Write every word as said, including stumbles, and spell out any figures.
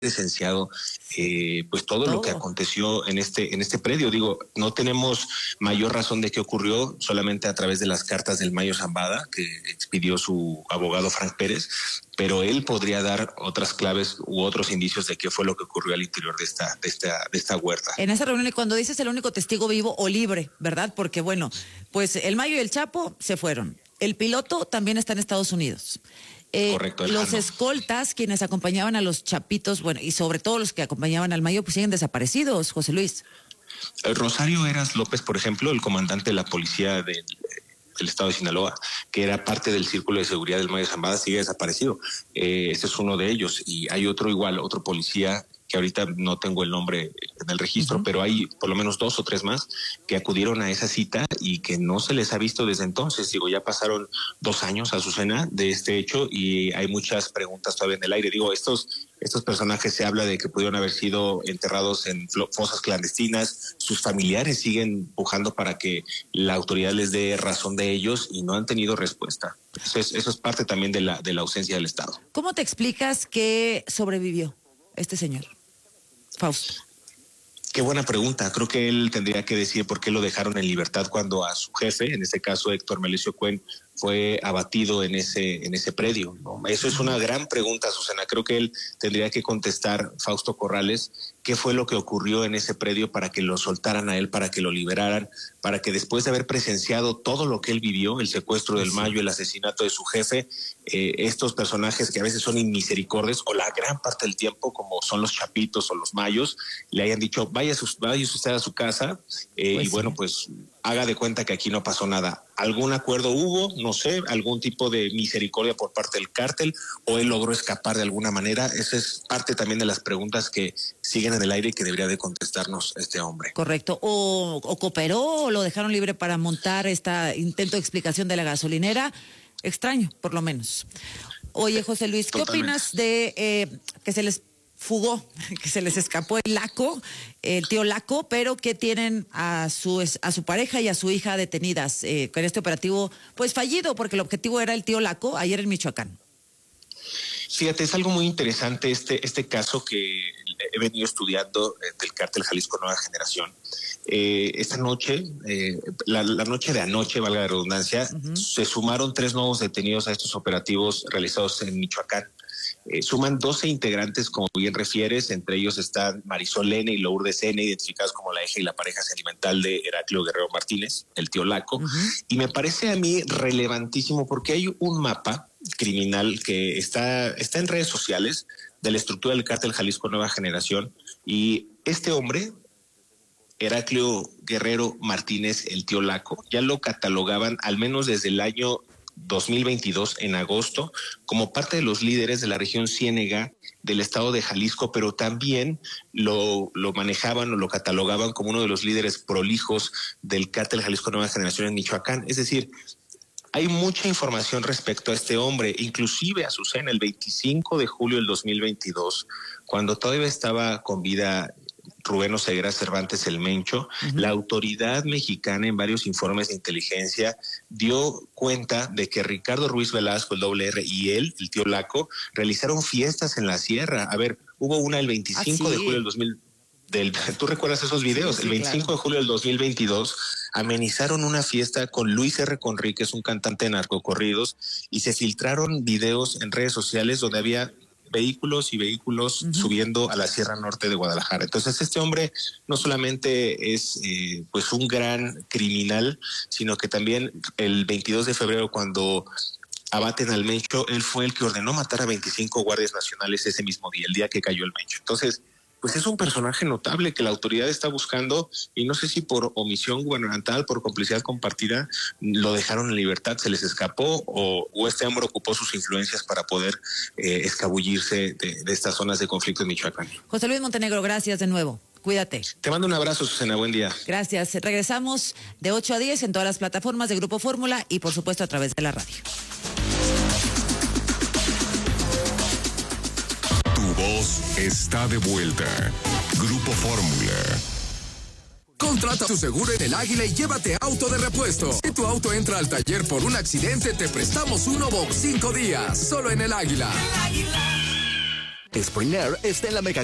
presenciado eh, pues todo, todo lo que aconteció en este en este predio. Digo, no tenemos mayor razón de qué ocurrió, solamente a través de las cartas del Mayo Zambada que expidió su abogado Frank Pérez, pero él podría dar otras claves u otros indicios de qué fue lo que ocurrió al interior de esta de esta de esta huerta. En esa reunión, y cuando dices el único testigo vivo o libre, ¿verdad? Porque bueno, pues el Mayo y el Chapo se fueron. El piloto también está en Estados Unidos. Eh, Correcto. Los escoltas, quienes acompañaban a los chapitos, bueno, y sobre todo los que acompañaban al Mayo, pues siguen desaparecidos, José Luis. Rosario Heras López, por ejemplo, el comandante de la policía de, del estado de Sinaloa, que era parte del círculo de seguridad del Mayo Zambada, sigue desaparecido. Eh, este es uno de ellos. Y hay otro igual, otro policía, que ahorita no tengo el nombre en el registro, uh-huh. pero hay por lo menos dos o tres más que acudieron a esa cita y que no se les ha visto desde entonces. Digo, ya pasaron dos años, Azucena, de este hecho y hay muchas preguntas todavía en el aire. Digo, estos, estos personajes se habla de que pudieron haber sido enterrados en fosas clandestinas. Sus familiares siguen pujando para que la autoridad les dé razón de ellos y no han tenido respuesta. Eso es, eso es parte también de la, de la ausencia del Estado. ¿Cómo te explicas que sobrevivió este señor? Fausto. Qué buena pregunta. Creo que él tendría que decir por qué lo dejaron en libertad cuando a su jefe, en este caso Héctor Melesio Cuen, fue abatido en ese en ese predio, ¿no? Eso es una gran pregunta, Susana. Creo que él tendría que contestar, Fausto Corrales, qué fue lo que ocurrió en ese predio para que lo soltaran a él, para que lo liberaran, para que después de haber presenciado todo lo que él vivió, el secuestro del Mayo, el asesinato de su jefe, eh, estos personajes que a veces son inmisericordes o la gran parte del tiempo, como son los chapitos o los mayos, le hayan dicho, vaya, vaya usted a su casa eh, pues y bueno, sí. pues haga de cuenta que aquí no pasó nada. ¿Algún acuerdo hubo? No sé, algún tipo de misericordia por parte del cártel o él logró escapar de alguna manera. Esa es parte también de las preguntas que siguen en el aire y que debería de contestarnos este hombre. Correcto. O, o cooperó o lo dejaron libre para montar este intento de explicación de la gasolinera. Extraño, por lo menos. Oye, José Luis, ¿qué Totalmente. opinas de eh, que se les fugó, que se les escapó el Laco, el tío Laco, pero que tienen a su a su pareja y a su hija detenidas eh, con este operativo pues fallido, porque el objetivo era el tío Laco ayer en Michoacán? Fíjate, es algo muy interesante este este caso que he venido estudiando eh, del cártel Jalisco Nueva Generación. Eh, esta noche, eh, la, la noche de anoche, valga la redundancia, uh-huh. se sumaron tres nuevos detenidos a estos operativos realizados en Michoacán. Eh, suman doce integrantes, como bien refieres, entre ellos están Marisol N y Lourdes N, identificados como la hija y la pareja sentimental de Heraclio Guerrero Martínez, el tío Laco. Uh-huh. Y me parece a mí relevantísimo porque hay un mapa criminal que está, está en redes sociales de la estructura del cártel Jalisco Nueva Generación y este hombre, Heraclio Guerrero Martínez, el tío Laco, ya lo catalogaban al menos desde el año dos mil veintidós, en agosto, como parte de los líderes de la región Ciénega del estado de Jalisco, pero también lo, lo manejaban o lo catalogaban como uno de los líderes prolijos del cártel Jalisco Nueva Generación en Michoacán. Es decir, hay mucha información respecto a este hombre, inclusive Azucena, el veinticinco de julio del dos mil veintidós, cuando todavía estaba con vida Rubén Oseguera Cervantes el Mencho, uh-huh. la autoridad mexicana en varios informes de inteligencia dio cuenta de que Ricardo Ruiz Velasco, el doble R, y él, el tío Laco, realizaron fiestas en la sierra. A ver, hubo una el veinticinco ah, sí. de julio del dos mil del, ¿tú recuerdas esos videos? Sí, sí, el veinticinco claro. de julio del dos mil veintidós amenizaron una fiesta con Luis R. Conríquez, un cantante de narcocorridos, y se filtraron videos en redes sociales donde había vehículos y vehículos uh-huh. subiendo a la Sierra Norte de Guadalajara. Entonces este hombre no solamente es eh, pues un gran criminal, sino que también el veintidós de febrero, cuando abaten al Mencho, él fue el que ordenó matar a veinticinco guardias nacionales ese mismo día, el día que cayó el Mencho. Entonces, pues es un personaje notable que la autoridad está buscando y no sé si por omisión gubernamental, por complicidad compartida, lo dejaron en libertad, se les escapó o, o este hombre ocupó sus influencias para poder eh, escabullirse de, de estas zonas de conflicto en Michoacán. José Luis Montenegro, gracias de nuevo. Cuídate. Te mando un abrazo, Susana. Buen día. Gracias. Regresamos de ocho a diez en todas las plataformas de Grupo Fórmula y por supuesto a través de la radio. Voz está de vuelta. Grupo Fórmula. Contrata tu seguro en El Águila y llévate auto de repuesto. Si tu auto entra al taller por un accidente, te prestamos uno por cinco días. Solo en El Águila. El Águila. Spring Air está en la mega